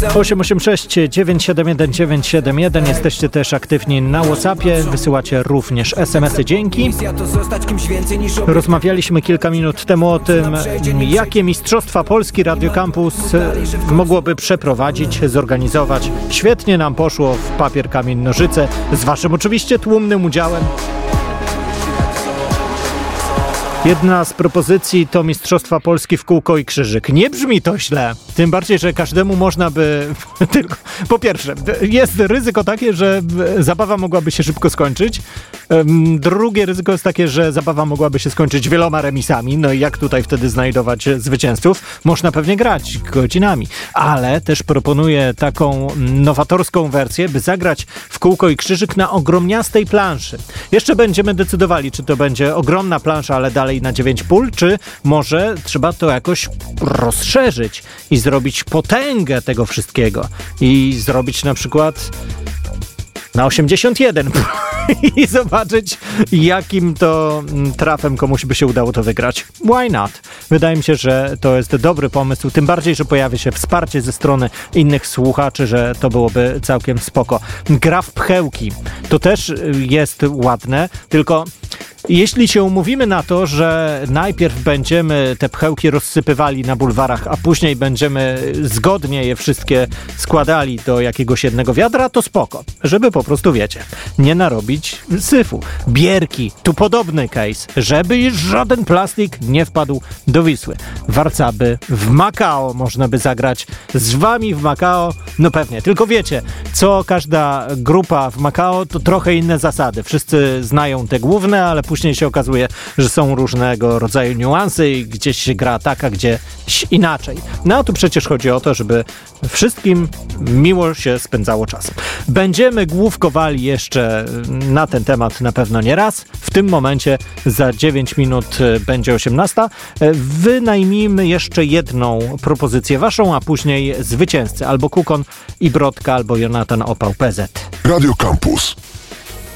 886 971 971. Jesteście też aktywni na WhatsAppie. Wysyłacie również SMS-y. Dzięki. Rozmawialiśmy kilka minut temu o tym, jakie mistrzostwa Polski Radio Campus mogłoby przeprowadzić, zorganizować. Świetnie nam poszło w papier, kamień, nożyce. Z waszym oczywiście tłumnym udziałem. Jedna z propozycji to Mistrzostwa Polski w kółko i krzyżyk. Nie brzmi to źle. Tym bardziej, że każdemu można by... Tylko, po pierwsze, jest ryzyko takie, że zabawa mogłaby się szybko skończyć. Drugie ryzyko jest takie, że zabawa mogłaby się skończyć wieloma remisami. No i jak tutaj wtedy znajdować zwycięzców? Można pewnie grać godzinami. Ale też proponuję taką nowatorską wersję, by zagrać w kółko i krzyżyk na ogromniastej planszy. Jeszcze będziemy decydowali, czy to będzie ogromna plansza, ale dalej na 9 pól, czy może trzeba to jakoś rozszerzyć i zrobić potęgę tego wszystkiego i zrobić na przykład na 81 i zobaczyć, jakim to trafem komuś by się udało to wygrać. Why not? Wydaje mi się, że to jest dobry pomysł, tym bardziej, że pojawi się wsparcie ze strony innych słuchaczy, że to byłoby całkiem spoko. Gra w pchełki. To też jest ładne, tylko jeśli się umówimy na to, że najpierw będziemy te pchełki rozsypywali na bulwarach, a później będziemy zgodnie je wszystkie składali do jakiegoś jednego wiadra, to spoko. Żeby po prostu, wiecie, nie narobić syfu. Bierki, tu podobny case. Żeby żaden plastik nie wpadł do Wisły. Warcaby w Makao można by zagrać z wami w Makao. No pewnie, tylko wiecie, co każda grupa w Makao, to trochę inne zasady. Wszyscy znają te główne, ale później się okazuje, że są różnego rodzaju niuanse i gdzieś się gra tak, a gdzieś inaczej. No a tu przecież chodzi o to, żeby wszystkim miło się spędzało czas. Będziemy główkowali jeszcze na ten temat na pewno nie raz. W tym momencie za 9 minut będzie 18. Wynajmijmy jeszcze jedną propozycję waszą, a później zwycięzcy. Albo Kukon i Brodka, albo Jonatan Opał PZ. Radio Campus.